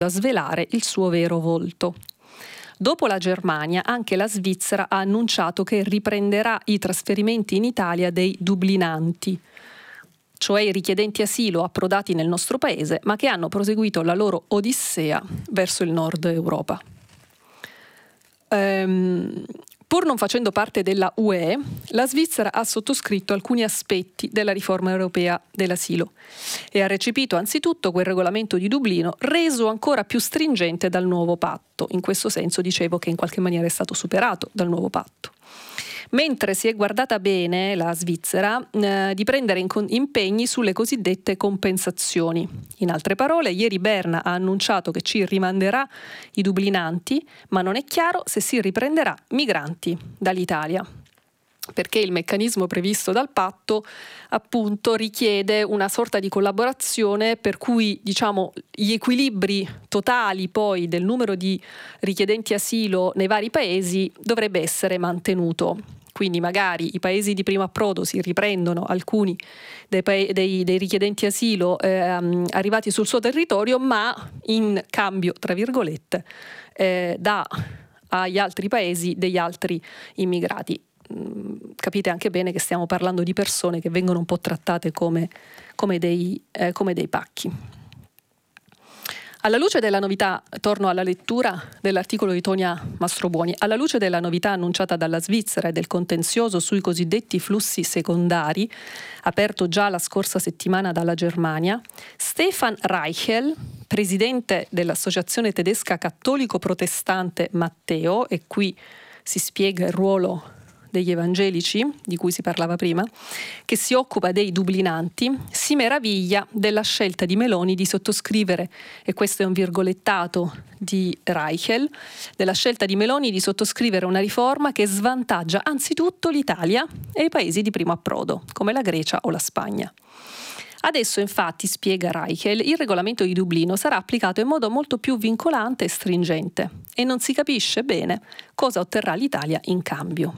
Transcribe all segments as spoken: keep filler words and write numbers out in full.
a svelare il suo vero volto. Dopo la Germania, anche la Svizzera ha annunciato che riprenderà i trasferimenti in Italia dei dublinanti, cioè i richiedenti asilo approdati nel nostro paese, ma che hanno proseguito la loro odissea verso il nord Europa. Ehm, pur non facendo parte della U E, la Svizzera ha sottoscritto alcuni aspetti della riforma europea dell'asilo e ha recepito anzitutto quel regolamento di Dublino reso ancora più stringente dal nuovo patto. In questo senso dicevo che in qualche maniera è stato superato dal nuovo patto. Mentre si è guardata bene la Svizzera eh, di prendere in con- impegni sulle cosiddette compensazioni. In altre parole, ieri Berna ha annunciato che ci rimanderà i dublinanti, ma non è chiaro se si riprenderà migranti dall'Italia, perché il meccanismo previsto dal patto appunto richiede una sorta di collaborazione per cui, diciamo, gli equilibri totali poi del numero di richiedenti asilo nei vari paesi dovrebbe essere mantenuto. Quindi magari i paesi di primo approdo si riprendono alcuni dei, pa- dei, dei richiedenti asilo eh, arrivati sul suo territorio, ma in cambio, tra virgolette, eh, dà agli altri paesi degli altri immigrati. Capite anche bene che stiamo parlando di persone che vengono un po' trattate come, come, dei, eh, come dei pacchi. Alla luce della novità, torno alla lettura dell'articolo di Tonia Mastrobuoni, alla luce della novità annunciata dalla Svizzera e del contenzioso sui cosiddetti flussi secondari, aperto già la scorsa settimana dalla Germania, Stefan Reichel, presidente dell'Associazione Tedesca Cattolico Protestante Matteo, e qui si spiega il ruolo degli evangelici, di cui si parlava prima, che si occupa dei dublinanti, si meraviglia della scelta di Meloni di sottoscrivere, e questo è un virgolettato di Reichel, della scelta di Meloni di sottoscrivere una riforma che svantaggia anzitutto l'Italia e i paesi di primo approdo, come la Grecia o la Spagna. Adesso, infatti, spiega Reichel, il regolamento di Dublino sarà applicato in modo molto più vincolante e stringente e non si capisce bene cosa otterrà l'Italia in cambio.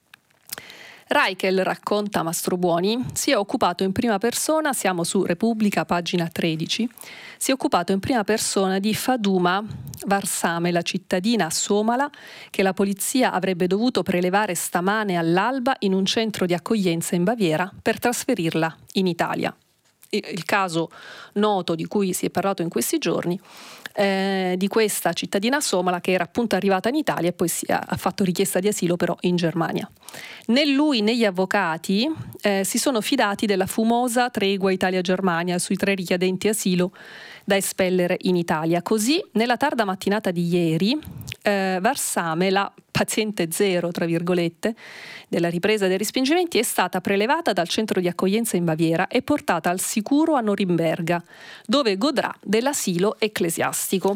Reichel, racconta Mastrobuoni, si è occupato in prima persona, siamo su Repubblica, pagina tredici, si è occupato in prima persona di Faduma Varsame, la cittadina somala che la polizia avrebbe dovuto prelevare stamane all'alba in un centro di accoglienza in Baviera per trasferirla in Italia. Il caso noto di cui si è parlato in questi giorni, eh, di questa cittadina somala che era appunto arrivata in Italia e poi si ha, ha fatto richiesta di asilo però in Germania. Né lui né gli avvocati eh, si sono fidati della fumosa tregua Italia-Germania sui tre richiedenti asilo da espellere in Italia. Così, nella tarda mattinata di ieri, eh, Varsame, la paziente zero, tra virgolette, della ripresa dei respingimenti, è stata prelevata dal centro di accoglienza in Baviera e portata al sicuro a Norimberga, dove godrà dell'asilo ecclesiastico.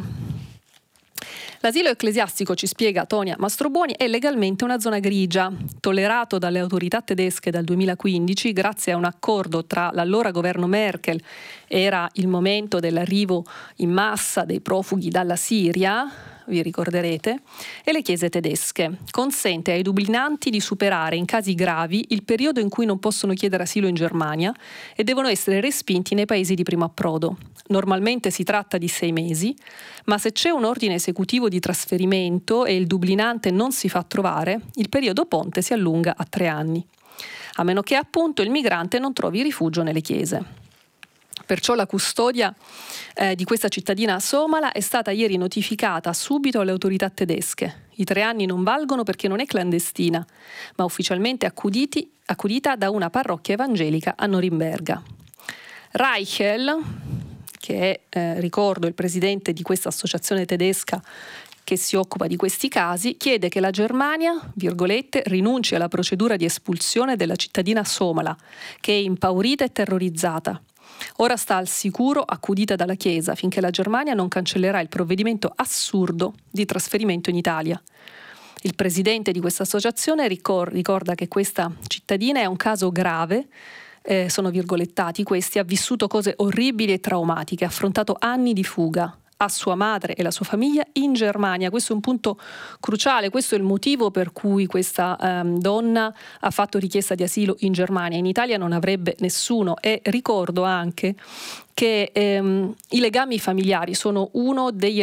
L'asilo ecclesiastico, ci spiega Tonia Mastrobuoni, è legalmente una zona grigia, tollerato dalle autorità tedesche dal duemilaquindici grazie a un accordo tra l'allora governo Merkel, era il momento dell'arrivo in massa dei profughi dalla Siria, vi ricorderete, e le chiese tedesche. Consente ai dublinanti di superare in casi gravi il periodo in cui non possono chiedere asilo in Germania e devono essere respinti nei paesi di primo approdo. Normalmente si tratta di sei mesi, ma se c'è un ordine esecutivo di trasferimento e il dublinante non si fa trovare, il periodo ponte si allunga a tre anni, a meno che appunto il migrante non trovi rifugio nelle chiese. Perciò la custodia eh, di questa cittadina somala è stata ieri notificata subito alle autorità tedesche. I tre anni non valgono perché non è clandestina, ma ufficialmente accuditi, accudita da una parrocchia evangelica a Norimberga. Reichel, che è, eh, ricordo, il presidente di questa associazione tedesca che si occupa di questi casi, chiede che la Germania, virgolette, rinunci alla procedura di espulsione della cittadina somala, che è impaurita e terrorizzata. Ora sta al sicuro, accudita dalla Chiesa, finché la Germania non cancellerà il provvedimento assurdo di trasferimento in Italia. Il presidente di questa associazione ricor- ricorda che questa cittadina è un caso grave, eh, sono virgolettati questi, ha vissuto cose orribili e traumatiche, ha affrontato anni di fuga, a sua madre e la sua famiglia in Germania. Questo è un punto cruciale, questo è il motivo per cui questa ehm, donna ha fatto richiesta di asilo in Germania. In Italia non avrebbe nessuno, e ricordo anche che ehm, i legami familiari sono uno degli